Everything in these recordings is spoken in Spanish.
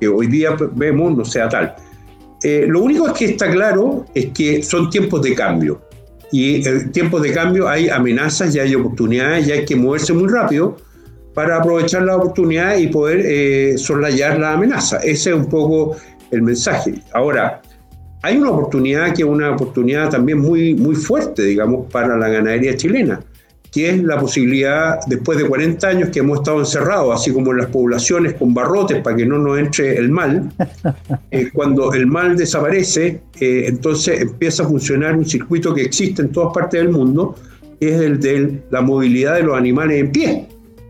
que hoy día vemos no sea tal. Lo único que está claro es que son tiempos de cambio. Y en tiempos de cambio hay amenazas y hay oportunidades y hay que moverse muy rápido para aprovechar la oportunidad y poder soslayar la amenaza. Ese es un poco el mensaje. Ahora, hay una oportunidad que es una oportunidad también muy, muy fuerte, digamos, para la ganadería chilena, que es la posibilidad, después de 40 años que hemos estado encerrados, así como en las poblaciones con barrotes para que no nos entre el mal, cuando el mal desaparece, entonces empieza a funcionar un circuito que existe en todas partes del mundo, que es el de la movilidad de los animales en pie.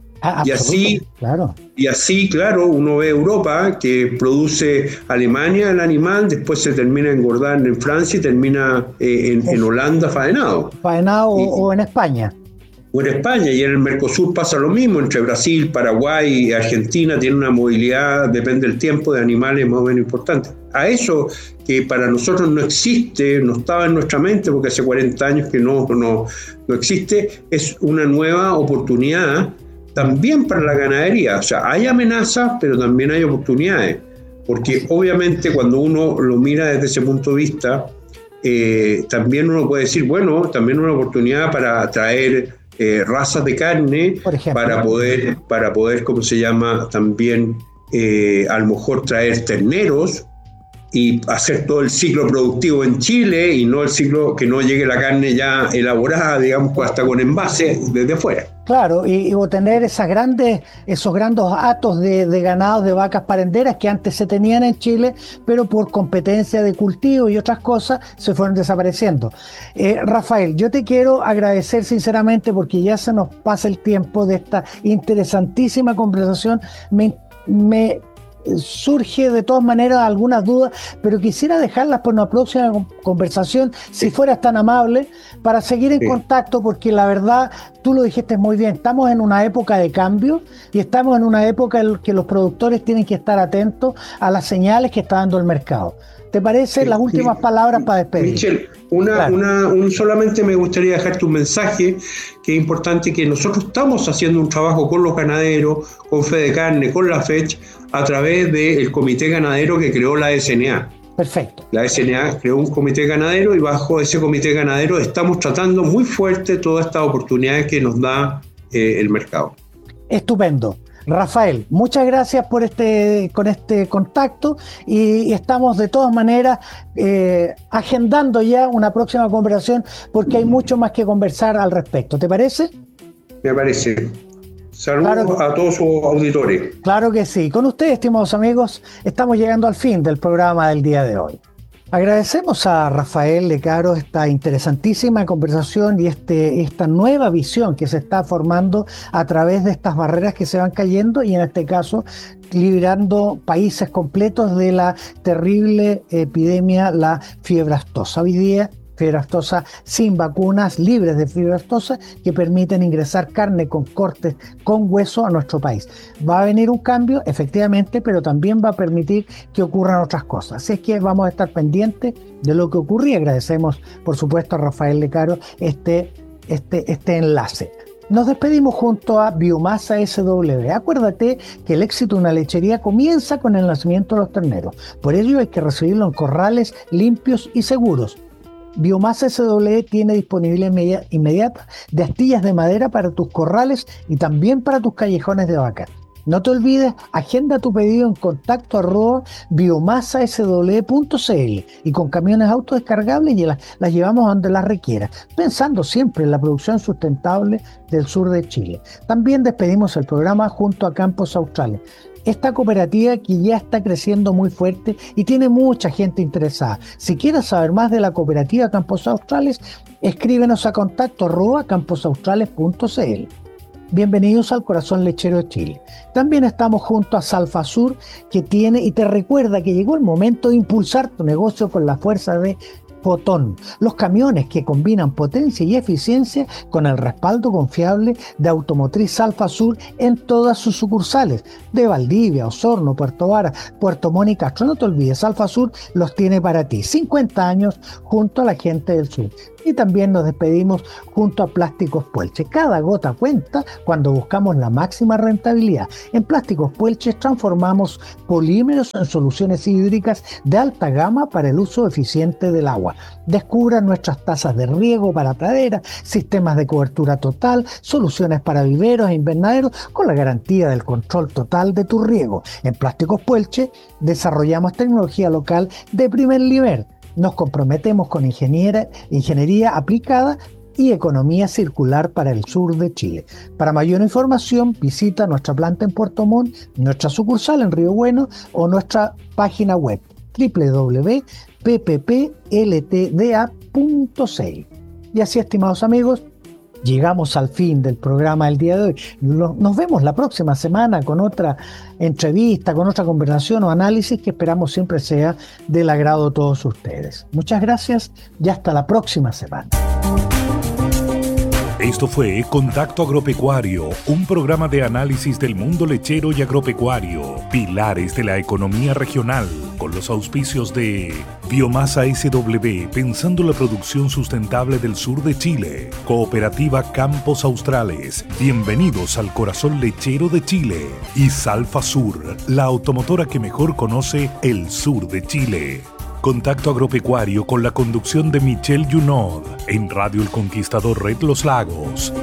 Y así, claro, uno ve Europa que produce Alemania el animal, después se termina engordando en Francia y termina en Holanda faenado. O en España. O en España, y en el Mercosur pasa lo mismo, entre Brasil, Paraguay y Argentina tiene una movilidad, depende del tiempo, de animales más o menos importante. A eso que para nosotros no existe, no estaba en nuestra mente, porque hace 40 años que no existe, es una nueva oportunidad también para la ganadería. O sea, hay amenazas, pero también hay oportunidades, porque obviamente cuando uno lo mira desde ese punto de vista, también uno puede decir, bueno, también una oportunidad para atraer razas de carne, para poder, ¿cómo se llama? También a lo mejor traer terneros y hacer todo el ciclo productivo en Chile y no el ciclo que no llegue la carne ya elaborada, digamos, hasta con envase desde fuera. Claro, y tener esos grandes hatos de ganados de vacas parenderas que antes se tenían en Chile, pero por competencia de cultivo y otras cosas se fueron desapareciendo. Rafael, yo te quiero agradecer sinceramente porque ya se nos pasa el tiempo de esta interesantísima conversación. Me surge de todas maneras algunas dudas, pero quisiera dejarlas por una próxima conversación, si fueras tan amable, para seguir en contacto, porque la verdad, tú lo dijiste muy bien, estamos en una época de cambio y estamos en una época en que los productores tienen que estar atentos a las señales que está dando el mercado. ¿Te parece las últimas palabras para despedir? Michel, solamente me gustaría dejarte un mensaje que es importante, que nosotros estamos haciendo un trabajo con los ganaderos, con Fede Carne, con la FECH, a través del comité ganadero que creó la SNA. Perfecto. La SNA creó un comité ganadero y bajo ese comité ganadero estamos tratando muy fuerte todas estas oportunidades que nos da el mercado. Estupendo. Rafael, muchas gracias por este contacto y estamos de todas maneras agendando ya una próxima conversación porque hay mucho más que conversar al respecto. ¿Te parece? Me parece. Saludos a todos sus auditores. Claro que sí. Con ustedes, estimados amigos, estamos llegando al fin del programa del día de hoy. Agradecemos a Rafael Lecaro esta interesantísima conversación y esta nueva visión que se está formando a través de estas barreras que se van cayendo y en este caso librando países completos de la terrible epidemia, la fiebre aftosa. Hoy día, fiebre aftosa sin vacunas, libres de fiebre aftosa, que permiten ingresar carne con cortes con hueso a nuestro país. Va a venir un cambio, efectivamente, pero también va a permitir que ocurran otras cosas. Así es que vamos a estar pendientes de lo que ocurre y agradecemos, por supuesto, a Rafael Lecaro este enlace. Nos despedimos junto a Biomasa SW. Acuérdate que el éxito de una lechería comienza con el nacimiento de los terneros. Por ello hay que recibirlo en corrales limpios y seguros. Biomasa SW tiene disponibilidad inmediata de astillas de madera para tus corrales y también para tus callejones de vaca. No te olvides, agenda tu pedido en contacto@biomasasw.cl y con camiones autodescargables y las llevamos donde las requieras, pensando siempre en la producción sustentable del sur de Chile. También despedimos el programa junto a Campos Australes, esta cooperativa que ya está creciendo muy fuerte y tiene mucha gente interesada. Si quieres saber más de la cooperativa Campos Australes, escríbenos a contacto@camposaustrales.cl. Bienvenidos al corazón lechero de Chile. También estamos junto a Salfasur, que tiene y te recuerda que llegó el momento de impulsar tu negocio con la fuerza de Fotón, los camiones que combinan potencia y eficiencia con el respaldo confiable de Automotriz Salfasur en todas sus sucursales de Valdivia, Osorno, Puerto Vara, Puerto Montt y Castro. No te olvides, Salfasur los tiene para ti. 50 años junto a la gente del sur. Y también nos despedimos junto a Plásticos Puelche. Cada gota cuenta cuando buscamos la máxima rentabilidad. En Plásticos Puelche transformamos polímeros en soluciones hídricas de alta gama para el uso eficiente del agua. Descubran nuestras tazas de riego para praderas, sistemas de cobertura total, soluciones para viveros e invernaderos con la garantía del control total de tu riego. En Plásticos Puelche desarrollamos tecnología local de primer nivel. Nos comprometemos con ingeniería aplicada y economía circular para el sur de Chile. Para mayor información, visita nuestra planta en Puerto Montt, nuestra sucursal en Río Bueno o nuestra página web www.pppLTDA.cl. Y así, estimados amigos, llegamos al fin del programa del día de hoy. Nos vemos la próxima semana con otra entrevista, con otra conversación o análisis que esperamos siempre sea del agrado de todos ustedes. Muchas gracias y hasta la próxima semana. Esto fue Contacto Agropecuario, un programa de análisis del mundo lechero y agropecuario, pilares de la economía regional, con los auspicios de Biomasa SW, pensando la producción sustentable del sur de Chile, Cooperativa Campos Australes, bienvenidos al corazón lechero de Chile, y Salfa Sur, la automotora que mejor conoce el sur de Chile. Contacto Agropecuario con la conducción de Michel Junod en Radio El Conquistador Red Los Lagos.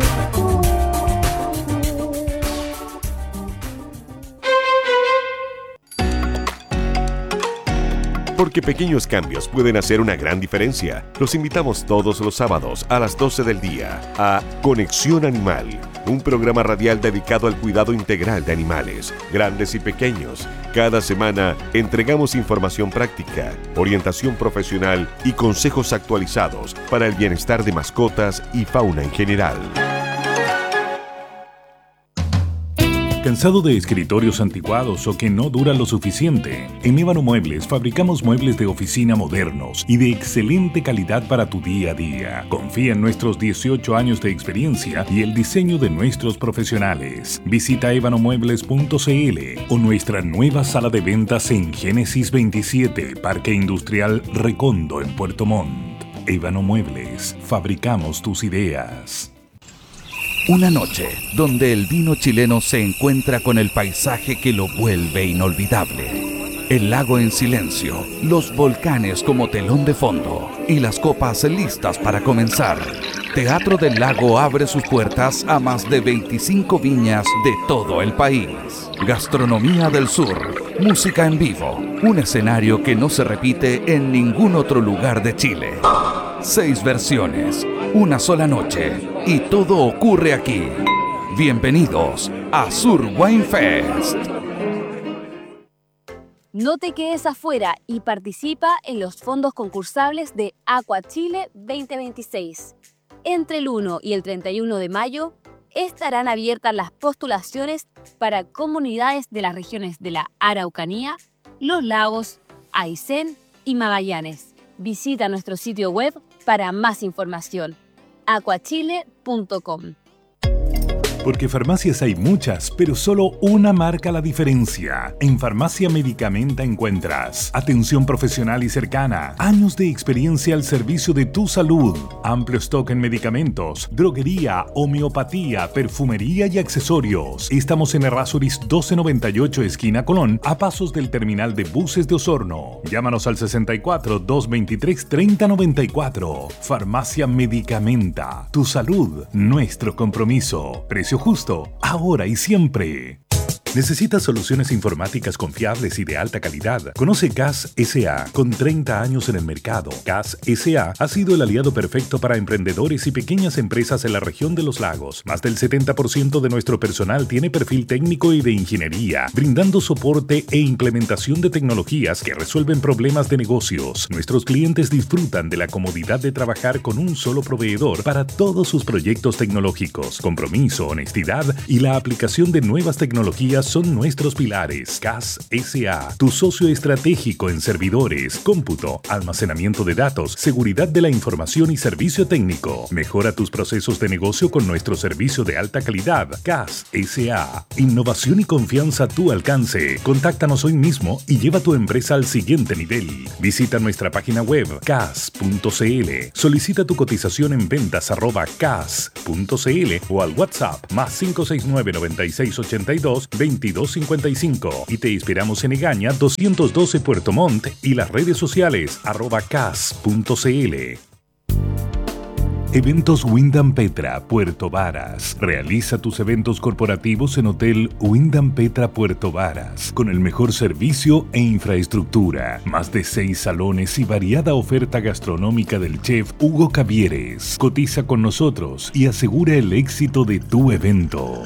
Porque pequeños cambios pueden hacer una gran diferencia. Los invitamos todos los sábados a las 12 del día a Conexión Animal, un programa radial dedicado al cuidado integral de animales, grandes y pequeños. Cada semana entregamos información práctica, orientación profesional y consejos actualizados para el bienestar de mascotas y fauna en general. ¿Cansado de escritorios anticuados o que no duran lo suficiente? En Ébano Muebles fabricamos muebles de oficina modernos y de excelente calidad para tu día a día. Confía en nuestros 18 años de experiencia y el diseño de nuestros profesionales. Visita ebanomuebles.cl o nuestra nueva sala de ventas en Génesis 27, Parque Industrial Recondo en Puerto Montt. Ébano Muebles, fabricamos tus ideas. Una noche donde el vino chileno se encuentra con el paisaje que lo vuelve inolvidable. El lago en silencio, los volcanes como telón de fondo y las copas listas para comenzar. Teatro del Lago abre sus puertas a más de 25 viñas de todo el país. Gastronomía del Sur, música en vivo, un escenario que no se repite en ningún otro lugar de Chile. 6 versiones, una sola noche y todo ocurre aquí. Bienvenidos a Sur Wine Fest. No te quedes afuera y participa en los fondos concursables de Aqua Chile 2026. Entre el 1 y el 31 de mayo estarán abiertas las postulaciones para comunidades de las regiones de la Araucanía, Los Lagos, Aysén y Magallanes. Visita nuestro sitio web para más información. aquachile.com. Porque farmacias hay muchas, pero solo una marca la diferencia. En Farmacia Medicamenta encuentras atención profesional y cercana, años de experiencia al servicio de tu salud, amplio stock en medicamentos, droguería, homeopatía, perfumería y accesorios. Estamos en Errázuriz 1298, esquina Colón, a pasos del terminal de buses de Osorno. Llámanos al 64 223 3094. Farmacia Medicamenta. Tu salud, nuestro compromiso. Precio justo, ahora y siempre. ¿Necesitas soluciones informáticas confiables y de alta calidad? Conoce CAS S.A. Con 30 años en el mercado, CAS S.A. ha sido el aliado perfecto para emprendedores y pequeñas empresas en la región de Los Lagos. Más del 70% de nuestro personal tiene perfil técnico y de ingeniería, brindando soporte e implementación de tecnologías que resuelven problemas de negocios. Nuestros clientes disfrutan de la comodidad de trabajar con un solo proveedor para todos sus proyectos tecnológicos. Compromiso, honestidad y la aplicación de nuevas tecnologías tecnología son nuestros pilares. CAS S.A., tu socio estratégico en servidores, cómputo, almacenamiento de datos, seguridad de la información y servicio técnico. Mejora tus procesos de negocio con nuestro servicio de alta calidad. CAS S.A., innovación y confianza a tu alcance. Contáctanos hoy mismo y lleva tu empresa al siguiente nivel. Visita nuestra página web cas.cl. Solicita tu cotización en ventas@cas.cl o al WhatsApp más 569 9682 2255 y te esperamos en Egaña 212 Puerto Montt y las redes sociales @cas.cl. Eventos Wyndham Petra Puerto Varas. Realiza tus eventos corporativos en Hotel Wyndham Petra Puerto Varas, con el mejor servicio e infraestructura. Más de 6 salones y variada oferta gastronómica del chef Hugo Cavieres. Cotiza con nosotros y asegura el éxito de tu evento.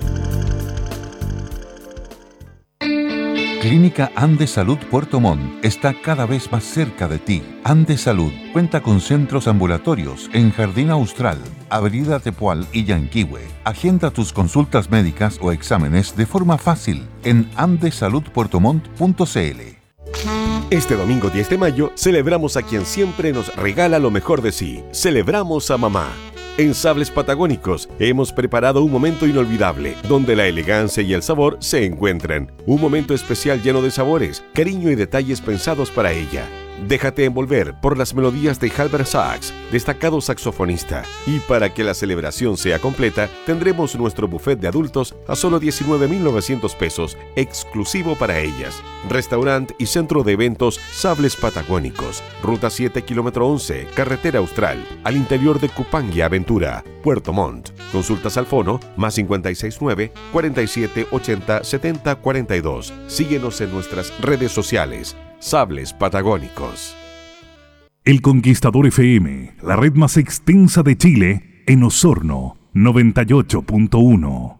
Clínica Andes Salud Puerto Montt está cada vez más cerca de ti. Andes Salud cuenta con centros ambulatorios en Jardín Austral, Avenida Tepual y Yanquihue. Agenda tus consultas médicas o exámenes de forma fácil en andesaludpuertomont.cl. Este domingo 10 de mayo celebramos a quien siempre nos regala lo mejor de sí. Celebramos a mamá. En Sables Patagónicos hemos preparado un momento inolvidable, donde la elegancia y el sabor se encuentran. Un momento especial lleno de sabores, cariño y detalles pensados para ella. Déjate envolver por las melodías de Halbert Sachs, destacado saxofonista. Y para que la celebración sea completa, tendremos nuestro buffet de adultos a solo 19.900 pesos, exclusivo para ellas. Restaurante y centro de eventos Sables Patagónicos, Ruta 7, kilómetro 11, Carretera Austral, al interior de Cupang y Aventura, Puerto Montt. Consultas al fono más 569 4780 7042. Síguenos en nuestras redes sociales. Sables Patagónicos. El Conquistador FM, la red más extensa de Chile, en Osorno 98.1.